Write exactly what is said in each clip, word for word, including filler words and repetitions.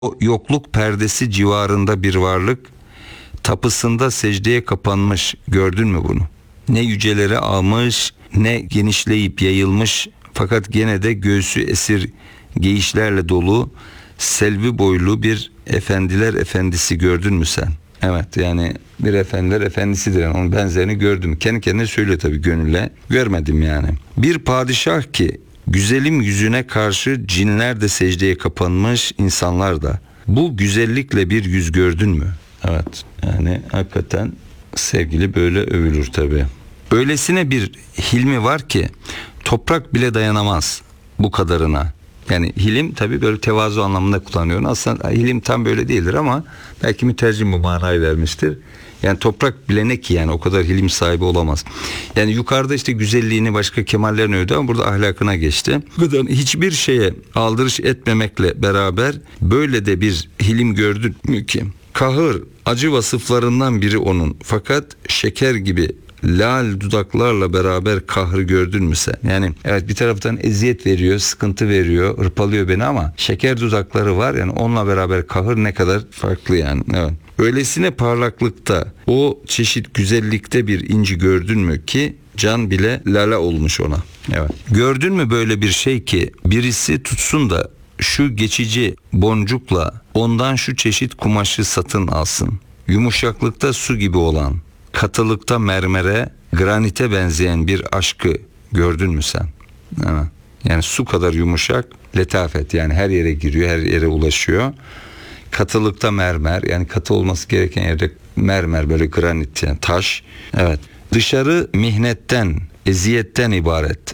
O yokluk perdesi civarında bir varlık, tapısında secdeye kapanmış, gördün mü bunu? Ne yücelere almış, ne genişleyip yayılmış, fakat gene de göğsü esir geyişlerle dolu, selvi boylu bir efendiler efendisi gördün mü sen? Evet, yani bir efendiler efendisidir, yani onun benzerini gördüm. Kendi kendine söylüyor tabii, gönülle görmedim yani. Bir padişah ki güzelim yüzüne karşı cinler de secdeye kapanmış, insanlar da. Bu güzellikle bir yüz gördün mü? Evet, yani hakikaten sevgili böyle övülür tabii. Öylesine bir hilmi var ki toprak bile dayanamaz bu kadarına. Yani hilim tabii böyle tevazu anlamında kullanıyor. Aslında hilim tam böyle değildir ama belki mütercim bu manayı vermiştir. Yani toprak bile ne ki, yani o kadar hilim sahibi olamaz. Yani yukarıda işte güzelliğini, başka kemallerini övdü ama burada ahlakına geçti. Hiçbir şeye aldırış etmemekle beraber böyle de bir hilim gördün mü ki? Kahır, acı vasıflarından biri onun. Fakat şeker gibi lal dudaklarla beraber kahrı gördün mü sen? Yani evet, bir taraftan eziyet veriyor, sıkıntı veriyor, hırpalıyor beni ama şeker dudakları var, yani onunla beraber kahır ne kadar farklı yani. Evet. Öylesine parlaklıkta, o çeşit güzellikte bir inci gördün mü ki can bile lala olmuş ona. Evet. Gördün mü böyle bir şey ki birisi tutsun da şu geçici boncukla ondan şu çeşit kumaşı satın alsın. Yumuşaklıkta su gibi olan, katılıkta mermere, granite benzeyen bir aşkı gördün mü sen? Evet. Yani su kadar yumuşak, letafet, yani her yere giriyor, her yere ulaşıyor. Katılıkta mermer, yani katı olması gereken yerde mermer, böyle granit, yani taş. Evet. Dışarı mihnetten, eziyetten ibaret.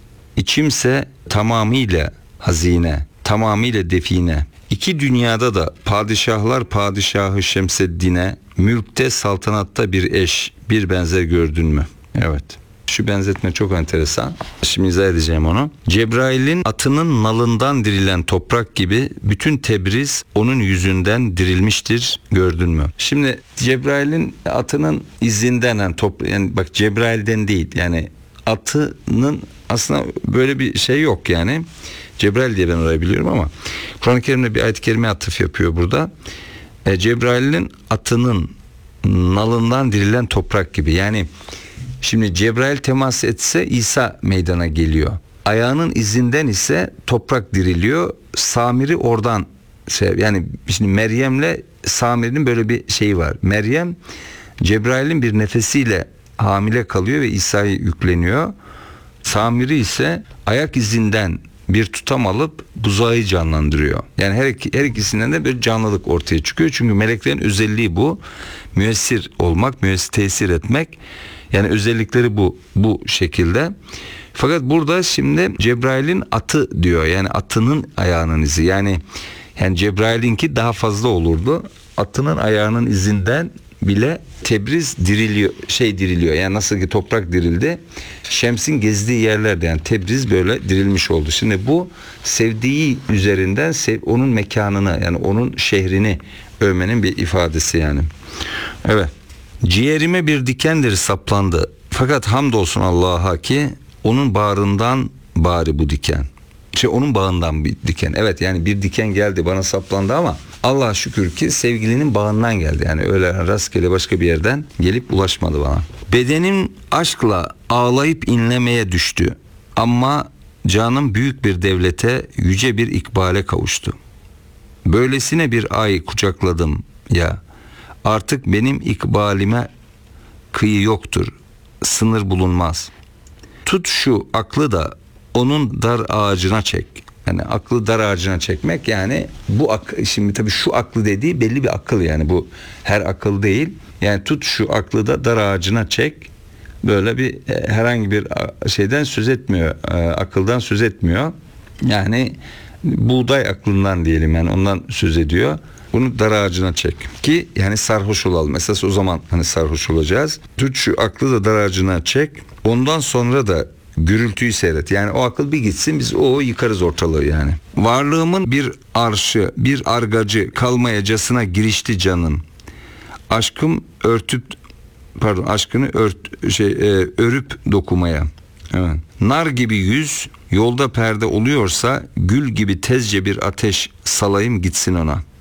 İçimse tamamıyla hazine, tamamıyla define. İki dünyada da padişahlar padişahı Şemseddin'e, mülkte saltanatta bir eş, bir benzer gördün mü? Evet. Şu benzetme çok enteresan. Şimdi izah edeceğim onu. Cebrail'in atının nalından dirilen toprak gibi bütün Tebriz onun yüzünden dirilmiştir, gördün mü? Şimdi Cebrail'in atının izinden, yani, top, yani bak Cebrail'den değil, yani atının aslında böyle bir şey yok yani. Cebrail diye ben orayı biliyorum ama Kur'an-ı Kerim'de bir ayet-i kerime atıf yapıyor burada. E, Cebrail'in atının nalından dirilen toprak gibi. Yani şimdi Cebrail temas etse İsa meydana geliyor. Ayağının izinden ise toprak diriliyor. Samiri oradan şey, yani şimdi Meryem'le Samiri'nin böyle bir şeyi var. Meryem Cebrail'in bir nefesiyle hamile kalıyor ve İsa'yı yükleniyor. Samiri ise ayak izinden bir tutam alıp buzağı canlandırıyor. Yani her, iki, her ikisinden de bir canlılık ortaya çıkıyor. Çünkü meleklerin özelliği bu. Müessir olmak, müessir tesir etmek. Yani özellikleri bu bu şekilde. Fakat burada şimdi Cebrail'in atı diyor. Yani atının ayağının izi. Yani yani Cebrail'inki daha fazla olurdu. Atının ayağının izinden bile Tebriz diriliyor, şey diriliyor. Yani nasıl ki toprak dirildi, Şems'in gezdiği yerlerde yani Tebriz böyle dirilmiş oldu. Şimdi bu sevdiği üzerinden sev, onun mekanını, yani onun şehrini övmenin bir ifadesi yani. Evet. Ciğerime bir dikendir saplandı. Fakat hamdolsun Allah'a ki onun bağrından bari bu diken. Şey, onun bağından bir diken. Evet, yani bir diken geldi bana saplandı ama Allah'a şükür ki sevgilinin bağından geldi. Yani öyle rastgele başka bir yerden gelip ulaşmadı bana. Bedenim aşkla ağlayıp inlemeye düştü. Ama canım büyük bir devlete, yüce bir ikbale kavuştu. Böylesine bir ay kucakladım ya. Artık benim ikbalime kıyı yoktur. Sınır bulunmaz. Tut şu aklı da onun dar ağacına çek. Yani aklı dar ağacına çekmek, yani bu ak şimdi tabii şu aklı dediği belli bir akıl, yani bu her akıl değil. Yani tut şu aklı da dar ağacına çek. Böyle bir e, herhangi bir şeyden söz etmiyor. E, akıldan söz etmiyor. Yani buğday aklından diyelim, yani ondan söz ediyor. Bunu dar ağacına çek ki yani sarhoş olalım. Esas o zaman hani sarhoş olacağız. Tut şu aklı da dar ağacına çek. Ondan sonra da gürültüyü seyret. Yani o akıl bir gitsin, biz o yıkarız ortalığı yani. Varlığımın bir arşı, bir argacı kalmayacasına girişti canın. Aşkım örtüp pardon aşkını ört şey e, örüp dokumaya. Evet. Nar gibi yüz, Yolda perde oluyorsa gül gibi tezce bir ateş salayım gitsin ona.